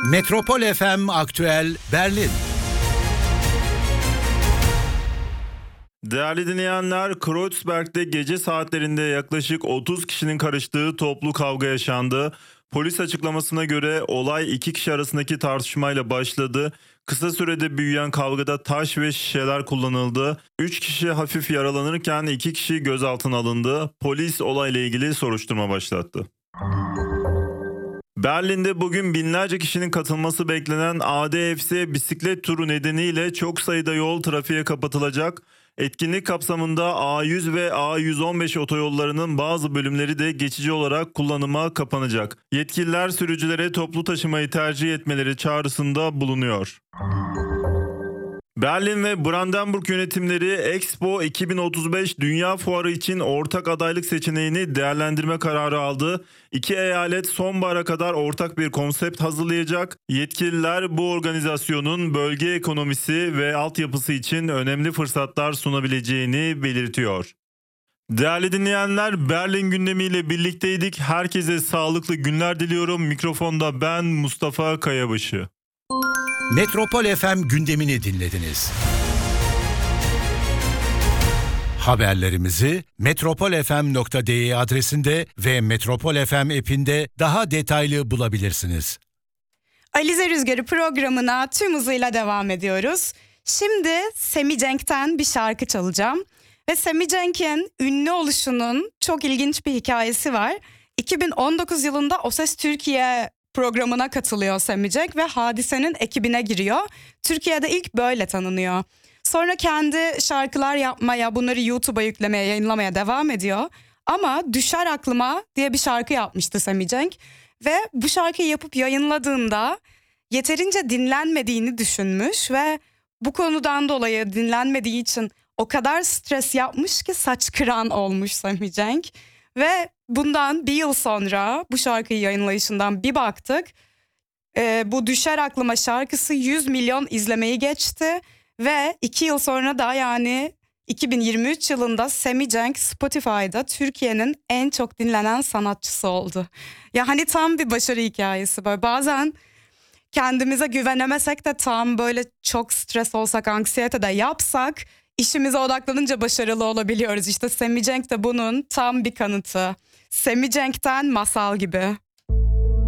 Metropol FM Aktüel Berlin. Değerli dinleyenler, Kreuzberg'de gece saatlerinde yaklaşık 30 kişinin karıştığı toplu kavga yaşandı. Polis açıklamasına göre olay iki kişi arasındaki tartışmayla başladı. Kısa sürede büyüyen kavgada taş ve şişeler kullanıldı. 3 kişi hafif yaralanırken 2 kişi gözaltına alındı. Polis olayla ilgili soruşturma başlattı. Berlin'de bugün binlerce kişinin katılması beklenen ADFC bisiklet turu nedeniyle çok sayıda yol trafiğe kapatılacak. Etkinlik kapsamında A100 ve A115 otoyollarının bazı bölümleri de geçici olarak kullanıma kapanacak. Yetkililer sürücülere toplu taşımayı tercih etmeleri çağrısında bulunuyor. Berlin ve Brandenburg yönetimleri Expo 2035 Dünya Fuarı için ortak adaylık seçeneğini değerlendirme kararı aldı. İki eyalet sonbahara kadar ortak bir konsept hazırlayacak. Yetkililer bu organizasyonun bölge ekonomisi ve altyapısı için önemli fırsatlar sunabileceğini belirtiyor. Değerli dinleyenler, Berlin gündemiyle birlikteydik. Herkese sağlıklı günler diliyorum. Mikrofonda ben Mustafa Kayabaşı. Metropol FM gündemini dinlediniz. Haberlerimizi metropolfm.de adresinde ve Metropol FM app'inde daha detaylı bulabilirsiniz. Alize Rüzgarı programına tüm hızıyla devam ediyoruz. Şimdi Sammy Cenk'ten bir şarkı çalacağım. Ve Sammy Cenk'in ünlü oluşunun çok ilginç bir hikayesi var. 2019 yılında O Ses Türkiye programına katılıyor Sammy Cenk ve Hadise'nin ekibine giriyor. Türkiye'de ilk böyle tanınıyor. Sonra kendi şarkılar yapmaya, bunları YouTube'a yüklemeye, yayınlamaya devam ediyor. Ama Düşer Aklıma diye bir şarkı yapmıştı Sammy Cenk. Ve bu şarkıyı yapıp yayınladığında yeterince dinlenmediğini düşünmüş ve bu konudan dolayı dinlenmediği için o kadar stres yapmış ki saç kıran olmuş Sammy Cenk. Ve bundan bir yıl sonra bu şarkıyı yayınlayışından bir baktık. Bu Düşer Aklıma şarkısı 100 milyon izlemeyi geçti. Ve 2 yıl sonra da yani 2023 yılında Sammy Cenk Spotify'da Türkiye'nin en çok dinlenen sanatçısı oldu. Ya hani tam bir başarı hikayesi böyle. Bazen kendimize güvenemesek de tam böyle çok stres olsak, anksiyete de yapsak işimize odaklanınca başarılı olabiliyoruz. İşte Sammy Cenk de bunun tam bir kanıtı. Sammy Cenk'ten Masal gibi.